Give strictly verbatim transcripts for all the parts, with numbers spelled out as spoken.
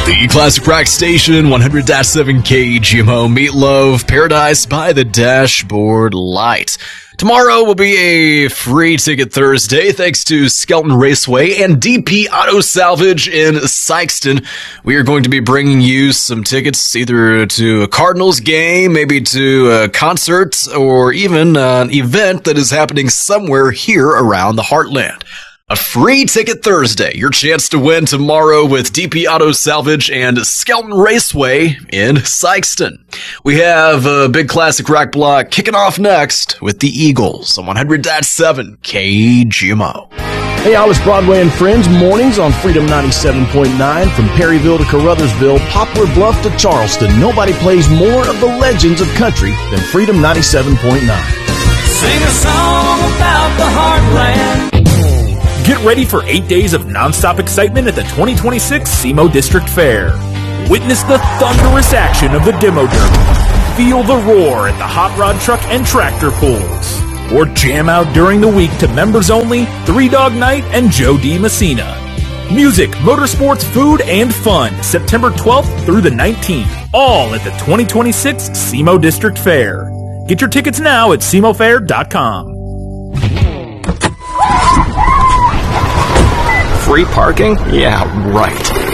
The Classic Rock Station, one hundred point seven K G M O, Meatloaf, Paradise by the Dashboard Light. Tomorrow will be a free ticket Thursday thanks to Skelton Raceway and D P Auto Salvage in Sikeston. We are going to be bringing you some tickets either to a Cardinals game, maybe to a concert, or even an event that is happening somewhere here around the Heartland. A free ticket Thursday, your chance to win tomorrow with D P Auto Salvage and Skelton Raceway in Sikeston. We have a big classic rock block kicking off next with the Eagles on one hundred point seven K G M O. Hey, all, it's Broadway and Friends mornings on Freedom ninety-seven point nine. From Perryville to Caruthersville, Poplar Bluff to Charleston, nobody plays more of the legends of country than Freedom ninety-seven point nine. Sing a song about the heartland. Get ready for eight days of nonstop excitement at the twenty twenty-six SEMO District Fair. Witness the thunderous action of the Demo Derby. Feel the roar at the Hot Rod Truck and Tractor Pulls. Or jam out during the week to members only, Three Dog Night and Joe D. Messina. Music, motorsports, food, and fun, September twelfth through the nineteenth. All at the twenty twenty-six SEMO District Fair. Get your tickets now at semo fair dot com. Free parking? Yeah, right.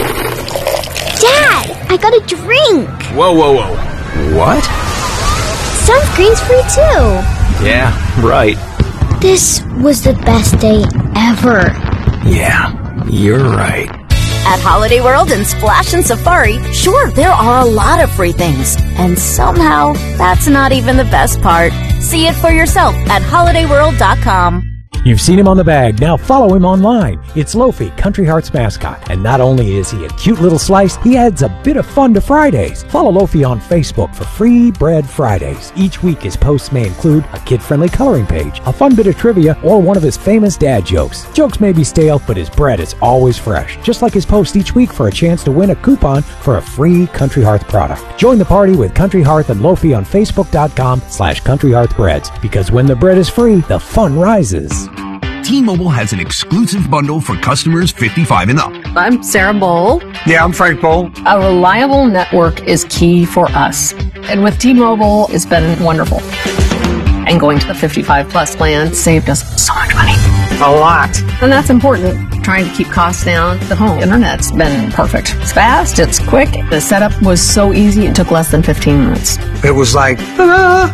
Dad, I got a drink. Whoa, whoa, whoa. What? Sunscreen's free too. Yeah, right. This was the best day ever. Yeah, you're right. At Holiday World and Splash and Safari, sure, there are a lot of free things. And somehow, that's not even the best part. See it for yourself at holiday world dot com. You've seen him on the bag, now follow him online. It's Lofi, Country Heart's mascot. And not only is he a cute little slice, he adds a bit of fun to Fridays. Follow Lofi on Facebook for Free Bread Fridays. Each week his posts may include a kid-friendly coloring page, a fun bit of trivia, or one of his famous dad jokes. Jokes may be stale, but his bread is always fresh. Just like his post each week for a chance to win a coupon for a free Country Hearth product. Join the party with Country Hearth and Lofi on Facebook dot com slash Country Hearth Breads. Because when the bread is free, the fun rises. T-Mobile has an exclusive bundle for customers fifty-five and up. I'm Sarah Bowl. Yeah, I'm Frank Bowl. A reliable network is key for us. And with T-Mobile, it's been wonderful. And going to the fifty-five plus plan saved us so much money. A lot. And that's important. Trying to keep costs down. The home internet's been perfect. It's fast, it's quick. The setup was so easy, it took less than fifteen minutes. It was like, ah.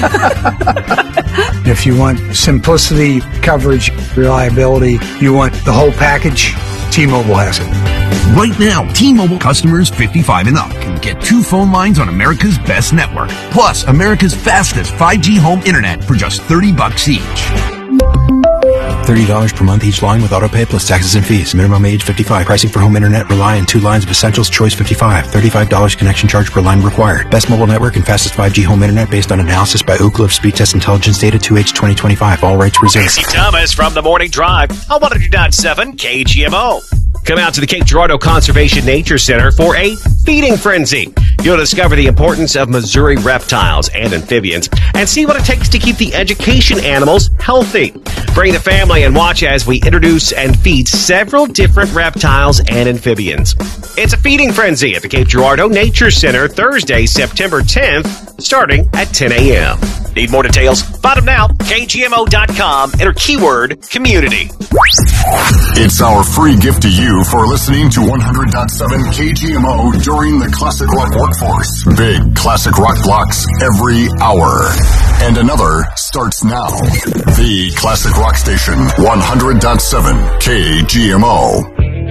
If you want simplicity, coverage, reliability, you want the whole package, T-Mobile has it. Right now, T-Mobile customers fifty-five and up can get two phone lines on America's best network, plus America's fastest five G home internet for just thirty bucks each. thirty dollars per month each line with autopay plus taxes and fees. Minimum age fifty-five. Pricing for home internet rely on two lines of Essentials Choice fifty-five. thirty-five dollars connection charge per line required. Best mobile network and fastest five G home internet based on analysis by Ookla of Speed Test Intelligence data two H twenty twenty-five. All rights reserved. Casey Thomas from the Morning Drive on one hundred point seven K G M O. Come out to the Cape Girardeau Conservation Nature Center for a feeding frenzy. You'll discover the importance of Missouri reptiles and amphibians and see what it takes to keep the education animals healthy. Bring the family and watch as we introduce and feed several different reptiles and amphibians. It's a feeding frenzy at the Cape Girardeau Nature Center Thursday, September tenth, starting at ten a.m. Need more details? Find them now, K G M O dot com. Enter keyword community. It's our free gift to you for listening to one hundred point seven K G M O during the Classic Rock Workforce. Big Classic Rock blocks every hour. And another starts now. The Classic Rock Station, one hundred point seven K G M O.